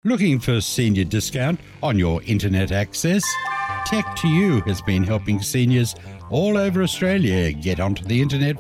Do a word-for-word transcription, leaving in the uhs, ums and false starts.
Looking for senior discount on your internet access? Tech to You has been helping seniors all over Australia get onto the internet